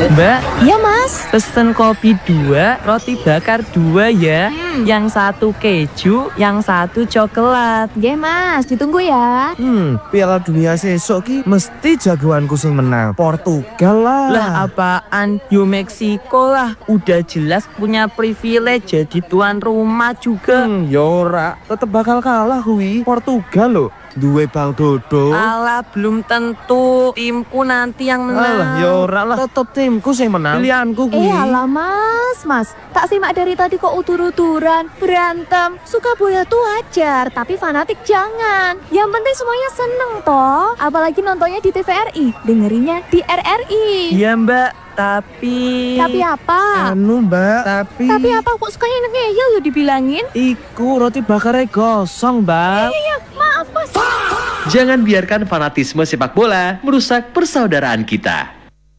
Mbak, Iya mas. pesen kopi 2, roti bakar 2 ya. Yang satu keju, yang satu coklat. Nggih mas, ditunggu ya. Piala Dunia sesuk ki mesti jagoanku sing menang. Portugal lah. Lah apaan? Yo Meksiko lah. Udah jelas punya privilege jadi tuan rumah juga. Ya ora, tetep bakal kalah kuwi. Portugal loh, duwe Bang Dodo. Alah belum tentu timku nanti yang menang. Alah, ya ora lah. Tetep timku sing menang. Pilihanku kuwi. Alah mas. Tak simak dari tadi kok utur-uturan. Berantem, suka bola tuh wajar. Tapi fanatik jangan. Yang penting semuanya seneng toh. Apalagi nontonnya di TVRI. Dengerinnya di RRI. Iya Mbak, tapi apa? Anu mbak, Tapi apa kok sukanya ngeyel ya dibilangin? iku roti bakarnya gosong mbak. Iya, maaf mas. Jangan biarkan fanatisme sepak bola merusak persaudaraan kita.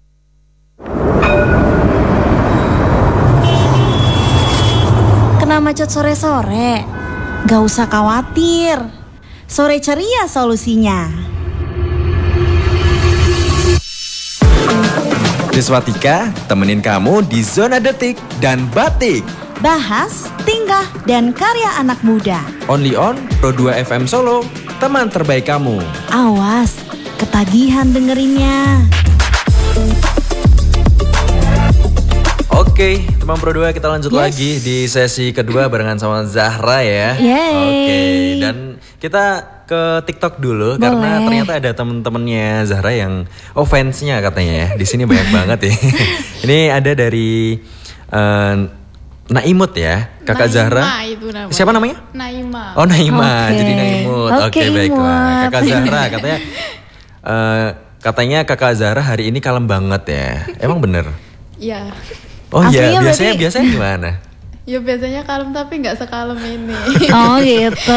Kena macet sore-sore? Gak usah khawatir. Sore ceria solusinya. Deswatika temenin kamu di Zona Detik dan Batik. Bahas, tingkah, dan karya anak muda. Only on Pro 2 FM Solo, teman terbaik kamu. Awas, ketagihan dengerinnya. Oke, teman Pro 2 kita lanjut lagi di sesi kedua barengan sama Zahra ya. Yeay. Oke, dan kita ke TikTok dulu karena ternyata ada temen-temennya Zahra yang fansnya katanya ya. Di sini banyak banget ya. Ini ada dari Naimut ya, kakak Naima Zahra. Itu namanya. Siapa namanya? Naima. Oh Naima, Oke. jadi Naimut. Oke, Oke, baiklah. Imut. Kakak Zahra katanya kakak Zahra hari ini kalem banget ya. Emang bener? Ya. Oh iya, Aslinya biasanya gimana? Ya biasanya kalem tapi nggak sekalem ini. Oh gitu.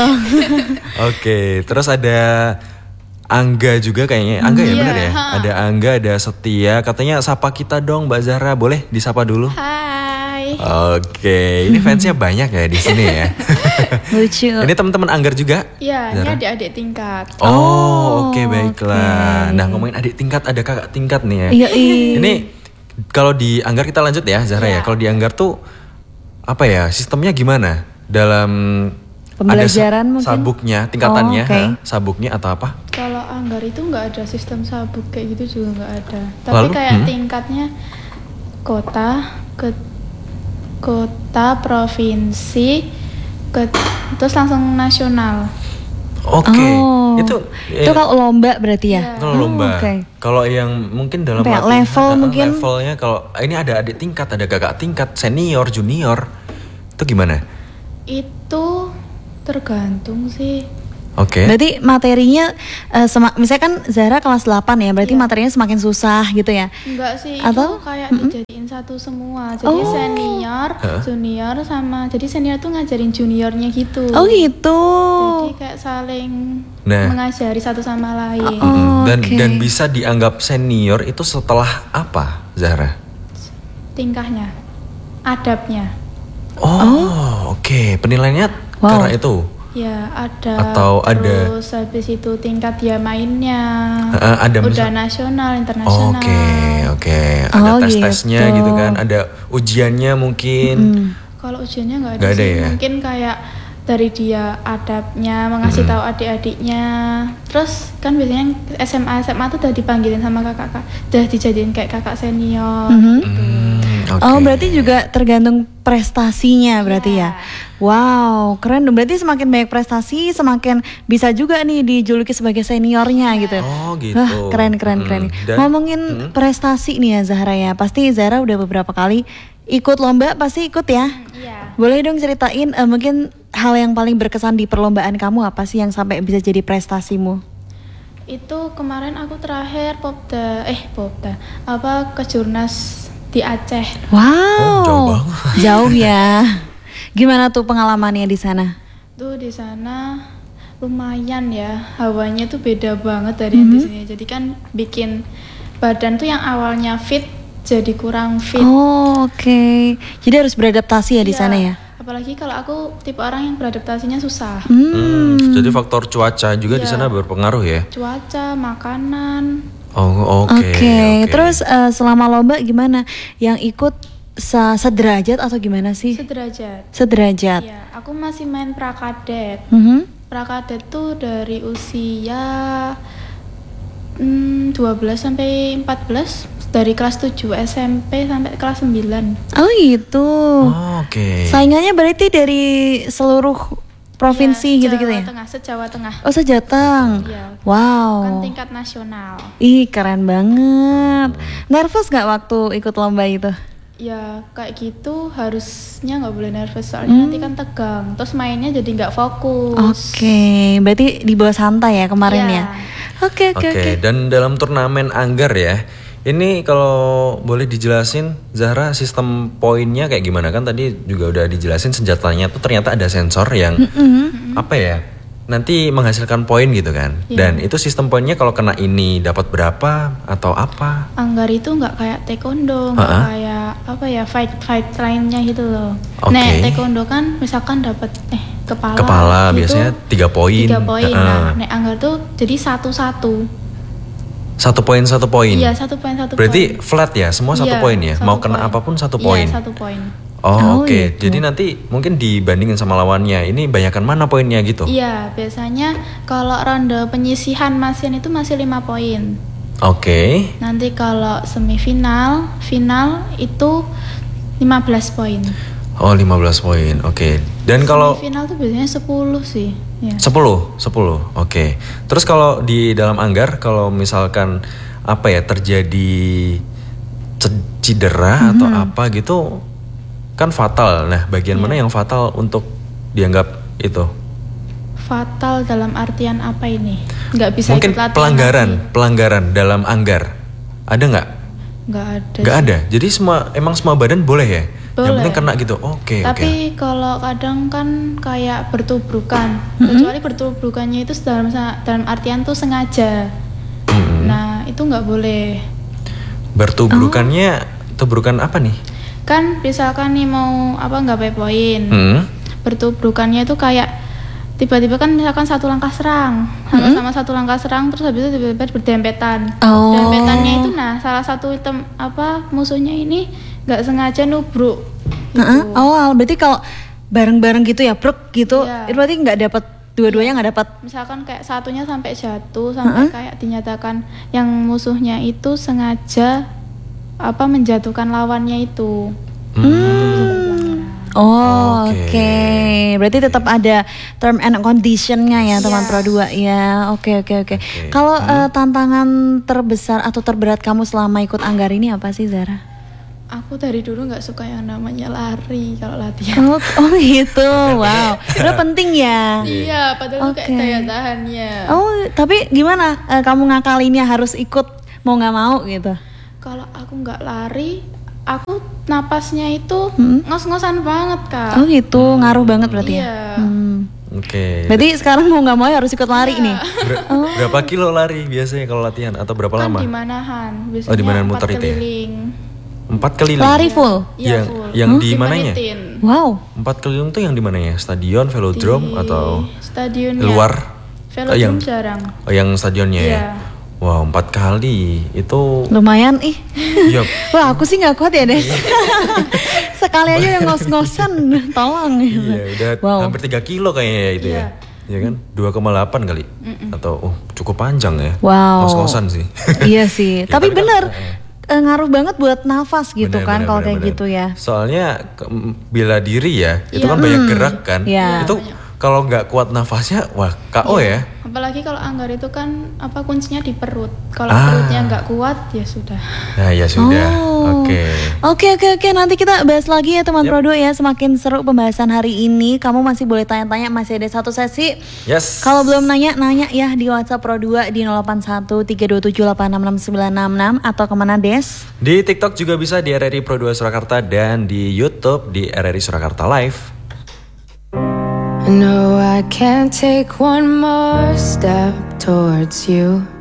Oke, terus ada Angga juga kayaknya. Angga ya Iya, bener ya? ha. Ada Angga, ada Setia. Katanya sapa kita dong Mbak Zahra. Boleh disapa dulu? Hai. Oke, ini fansnya banyak ya di sini ya. Lucu. Ini teman-teman Anggar juga? Iya, ini Zahra? adik-adik tingkat. Oh, oke baiklah. Nah, ngomongin adik tingkat, ada kakak tingkat nih ya. Iya. Ini kalau di Anggar kita lanjut ya Zahra ya. Iya. Kalau di Anggar tuh apa ya? Sistemnya gimana? Dalam Pembelajaran ada mungkin? sabuknya, tingkatannya, Oh, oke. sabuknya atau apa? Kalau Anggar itu nggak ada sistem sabuk kayak gitu juga nggak ada. Tapi Lalu, kayak tingkatnya kota, kota, provinsi, terus langsung nasional. Oke. Oh. Itu kalau lomba berarti ya? kalau lomba. Oke. Kalau yang mungkin dalam Kayak latihan, level mungkin? levelnya kalau ini ada adik tingkat, ada kakak tingkat, senior, junior. Itu gimana? Itu tergantung sih. Oke. Berarti materinya, misalnya kan Zahra kelas 8 ya, berarti materinya semakin susah gitu ya? Enggak sih, Atau? itu kayak dijadiin satu semua. Jadi senior, junior sama. Jadi senior tuh ngajarin juniornya gitu. Oh gitu. Jadi kayak saling Nah. mengajari satu sama lain. Dan bisa dianggap senior itu setelah apa, Zahra? Tingkahnya, adabnya. Oh, oke. Penilaiannya karena itu. Ya ada. Atau ada- terus habis itu tingkat dia mainnya. Ada udah nasional, internasional. Oke. Ada Oh, tes-tesnya gitu. gitu kan. Ada ujiannya mungkin. Kalau ujiannya nggak ada, Nggak ada sih. ya? Mungkin kayak dari dia adabnya mengasih tahu adik-adiknya. Terus kan biasanya SMA tuh udah dipanggilin sama kakak, udah dijadiin kayak kakak senior. Oke. Oh berarti juga tergantung prestasinya berarti ya. Wow keren dong, berarti semakin banyak prestasi semakin bisa juga nih dijuluki sebagai seniornya gitu. Oh gitu. Wah keren. Dan- Ngomongin prestasi nih ya Zahra ya, pasti Zahra udah beberapa kali ikut lomba, pasti ikut ya. Iya. Boleh dong ceritain mungkin hal yang paling berkesan di perlombaan kamu apa sih yang sampai bisa jadi prestasimu? Itu kemarin aku terakhir popda kejurnas di Aceh. Wow jauh banget. jauh ya. Gimana tuh pengalamannya di sana? Tuh di sana lumayan ya, hawanya tuh beda banget dari yang di sini. Jadi kan bikin badan tuh yang awalnya fit jadi kurang fit. Oh oke. Jadi harus beradaptasi ya di Iya, sana ya. Apalagi kalau aku tipe orang yang beradaptasinya susah. Jadi faktor cuaca juga di Iya. sana berpengaruh ya. Cuaca, makanan. Oh, oke. Oke. Terus selama lomba gimana? Yang ikut sederajat atau gimana sih? Sederajat. Sederajat. Iya, aku masih main prakadet. Mhm. Prakadet tuh dari usia 12 sampai 14, dari kelas 7 SMP sampai kelas 9. Oh gitu. Oh, oke. Saingannya berarti dari seluruh provinsi Iya, gitu-gitu ya? Jawa Tengah, se-Jawa Tengah. Oh sejateng. Iya. Wow. Kan tingkat nasional. Ih keren banget. Nervous gak waktu ikut lomba itu? Ya kayak gitu harusnya nggak boleh nervous soalnya nanti kan tegang. Terus mainnya jadi nggak fokus. Oke, berarti di bawah santai ya kemarin Iya. ya? Oke. Oke, dan dalam turnamen Anggar ya, ini kalau boleh dijelasin Zahra sistem poinnya kayak gimana? Kan tadi juga udah dijelasin senjatanya tuh ternyata ada sensor yang apa ya? Nanti menghasilkan poin gitu kan. Iya. Dan itu sistem poinnya kalau kena ini dapat berapa atau apa? Anggar itu nggak kayak taekwondo, nggak kayak apa ya fight lainnya gitu loh. Oke. Nek taekwondo kan misalkan dapat kepala. Kepala gitu, biasanya 3 poin. 3 poin. Nah, nek anggar tuh jadi 1-1. 1 poin 1 poin. Iya, 1 poin 1 poin. Berarti flat ya, semua 1 Iya, poin ya. 1 Mau kena poin. apapun 1 poin. Iya, 1 poin. Oh, oke. gitu. Jadi nanti mungkin dibandingin sama lawannya. Ini banyakan mana poinnya gitu? Iya, biasanya kalau ronde penyisihan masian itu masih 5 poin. Oke. Nanti kalau semifinal, final itu 15 poin. Oh, 15 poin. Oke. Dan kalau Semifinal tuh biasanya 10 sih. Ya. 10. Oke. Terus kalau di dalam Anggar kalau misalkan apa ya terjadi cedera atau apa gitu kan fatal. Nah, bagian mana yang fatal untuk dianggap itu? Fatal dalam artian apa ini? Nggak bisa Mungkin ikut latihan pelanggaran dalam Anggar. Ada nggak? Nggak ada. Nggak sih. ada. Jadi emang semua badan boleh ya? Yang Boleh. penting kena gitu. Oke. Tapi kalau kadang kan kayak bertubrukan, kecuali bertubrukannya itu dalam artian tuh sengaja. Nah itu nggak boleh. Bertubrukannya tubrukan apa nih? Kan misalkan nih mau apa nggak pakai poin. Bertubrukannya itu kayak tiba-tiba kan misalkan satu langkah serang, sama satu langkah serang terus habis itu tiba-tiba berdempetan. Oh. Dempetannya itu nah salah satu item apa musuhnya ini nggak sengaja nubruk. Gitu. Oh, berarti kalau bareng-bareng gitu ya, bruk gitu, Iya. itu berarti nggak dapat dua-duanya nggak dapat. Misalkan kayak satunya sampai jatuh sampai kayak dinyatakan yang musuhnya itu sengaja apa menjatuhkan lawannya itu. Oh, Oke. oke. Berarti tetap ada term and condition-nya ya, teman Pro 2 ya. Oke. Kalau tantangan terbesar atau terberat kamu selama ikut Anggar ini apa sih, Zara? Aku dari dulu nggak suka yang namanya lari kalau latihan. Oh gitu. Wow. Itu penting ya. Iya, padahal tuh kayak Oke. daya tahannya. Oh, tapi gimana kamu ngakalinnya harus ikut mau nggak mau gitu? Kalau aku nggak lari, aku napasnya itu ngos-ngosan banget kak. Oh gitu, ngaruh banget berarti Iya. ya. Oke. Berarti sekarang mau nggak mau harus ikut lari nih. Berapa kilo lari biasanya kalau latihan atau berapa Kan lama? di Manahan, biasanya Oh, di Manahan 4 muter itu ya? keliling. 4 keliling. Lari full. Iya, Yang full. yang di mananya? Dimanitin. Wow. 4 keliling tuh yang di mananya? Stadion, velodrome Di atau stadionnya. luar? Velodrome yang- jarang. Oh, yang stadionnya ya? Iya. Wow, 4 kali. Itu Lumayan ih. ya Wah aku sih nggak kuat ya deh. Sekali aja yang ngos-ngosan, tolong. iya, udah Wow. hampir 3 kilo kayaknya ya itu ya. Ya kan? 2,8 kali. Atau cukup panjang ya. Wow. Ngos-ngosan sih. Iya sih. Ya, Tapi kan- bener ngaruh banget buat nafas gitu Bener, kan bener, kalau bener, kayak bener. gitu ya. Soalnya bela diri ya, itu kan banyak gerak kan. Iya. Itu kalau nggak kuat nafasnya, wah KO ya. Apalagi kalau Anggar itu kan apa kuncinya di perut. Kalau Ah. perutnya nggak kuat ya sudah. Nah ya sudah, Oh. oke. Oke, nanti kita bahas lagi ya teman Pro 2 ya. Semakin seru pembahasan hari ini. Kamu masih boleh tanya-tanya, masih ada satu sesi. Yes. Kalau belum nanya ya di WhatsApp Pro 2 di 081 327 866 atau kemana Des? Di TikTok juga bisa di RRI Pro 2 Surakarta dan di YouTube di RRI Surakarta Live. I know I can't take one more step towards you.